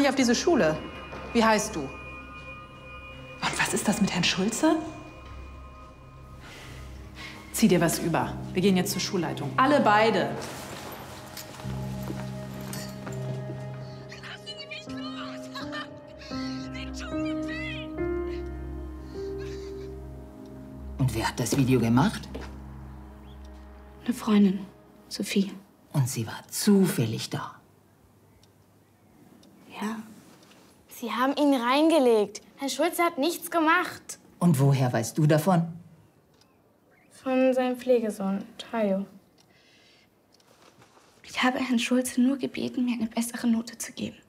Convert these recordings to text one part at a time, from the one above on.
nicht auf diese Schule. Wie heißt du? Und was ist das mit Herrn Schulze? Zieh dir was über. Wir gehen jetzt zur Schulleitung. Alle beide. Lassen Sie mich los! Sie tun mir weh! Und wer hat das Video gemacht? Eine Freundin, Sophie. Und sie war zufällig da. Ja. Sie haben ihn reingelegt. Herr Schulze hat nichts gemacht. Und woher weißt du davon? Von seinem Pflegesohn, Tayo. Ich habe Herrn Schulze nur gebeten, mir eine bessere Note zu geben.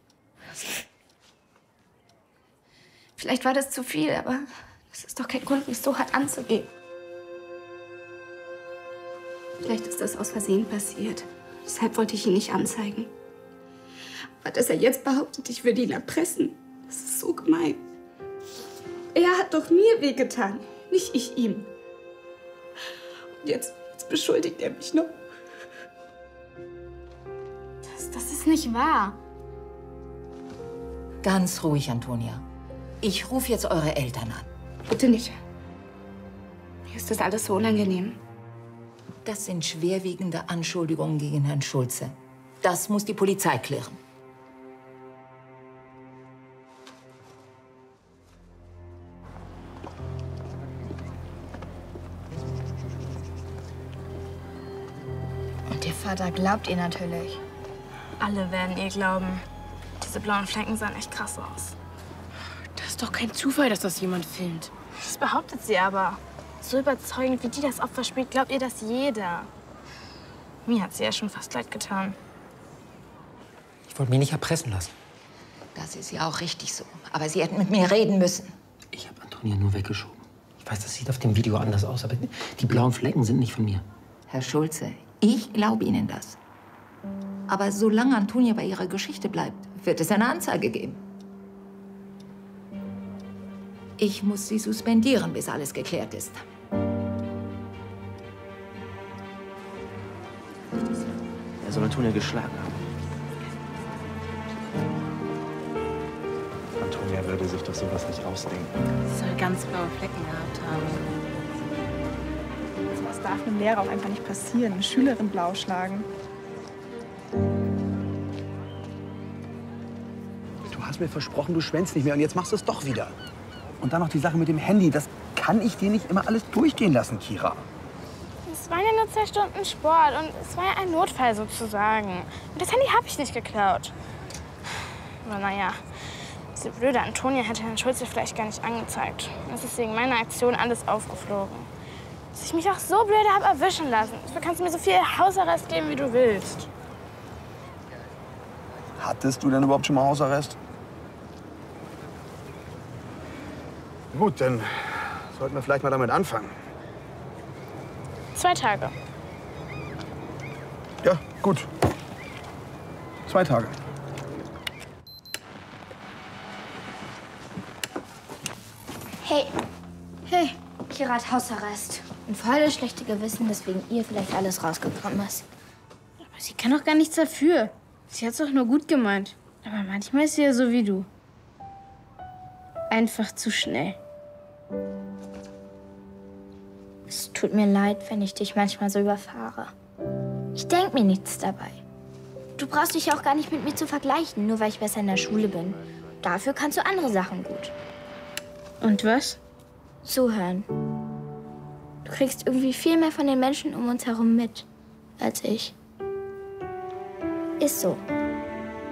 Vielleicht war das zu viel, aber das ist doch kein Grund, mich so hart anzugehen. Vielleicht ist das aus Versehen passiert. Deshalb wollte ich ihn nicht anzeigen. Aber dass er jetzt behauptet, ich würde ihn erpressen, das ist so gemein. Er hat doch mir wehgetan, nicht ich ihm. Und jetzt beschuldigt er mich noch. Das ist nicht wahr. Ganz ruhig, Antonia. Ich rufe jetzt eure Eltern an. Bitte nicht. Mir ist das alles so unangenehm. Das sind schwerwiegende Anschuldigungen gegen Herrn Schulze. Das muss die Polizei klären. Und ihr Vater glaubt ihr natürlich. Alle werden ihr glauben. Diese blauen Flecken sahen echt krass aus. Das ist doch kein Zufall, dass das jemand filmt. Das behauptet sie aber. So überzeugend, wie die das Opfer spielt, glaubt ihr das jeder. Mir hat sie ja schon fast leid getan. Ich wollte mich nicht erpressen lassen. Das ist ja auch richtig so. Aber Sie hätten mit mir reden müssen. Ich habe Antonia nur weggeschoben. Ich weiß, das sieht auf dem Video anders aus, aber die blauen Flecken sind nicht von mir. Herr Schulze, ich glaube Ihnen das. Aber solange Antonia bei ihrer Geschichte bleibt, wird es eine Anzeige geben. Ich muss Sie suspendieren, bis alles geklärt ist. Er soll Antonia geschlagen haben. Antonia würde sich doch sowas nicht ausdenken. Sie soll ganz blaue Flecken gehabt haben. Das darf einem Lehrer auch einfach nicht passieren. Eine Schülerin blau schlagen. Du hast mir versprochen, du schwänzt nicht mehr und jetzt machst du es doch wieder. Und dann noch die Sache mit dem Handy. Das kann ich dir nicht immer alles durchgehen lassen, Kira. Es waren ja nur 2 Stunden Sport und es war ja ein Notfall sozusagen. Und das Handy habe ich nicht geklaut. Aber naja, diese blöde Antonia hätte Herrn Schulze vielleicht gar nicht angezeigt. Es ist wegen meiner Aktion alles aufgeflogen. Dass ich mich auch so blöde habe erwischen lassen. Dafür kannst du mir so viel Hausarrest geben, wie du willst. Hattest du denn überhaupt schon mal Hausarrest? Gut, dann sollten wir vielleicht mal damit anfangen. 2 Tage. Ja, gut. 2 Tage. Hey. Hey. Kira hat Hausarrest. Und voll das schlechte Gewissen, weswegen ihr vielleicht alles rausgekommen ist. Aber sie kann doch gar nichts dafür. Sie hat's doch nur gut gemeint. Aber manchmal ist sie ja so wie du. Einfach zu schnell. Es tut mir leid, wenn ich dich manchmal so überfahre. Ich denke mir nichts dabei. Du brauchst dich auch gar nicht mit mir zu vergleichen, nur weil ich besser in der Schule bin. Dafür kannst du andere Sachen gut. Und was? Zuhören. Du kriegst irgendwie viel mehr von den Menschen um uns herum mit, als ich. Ist so.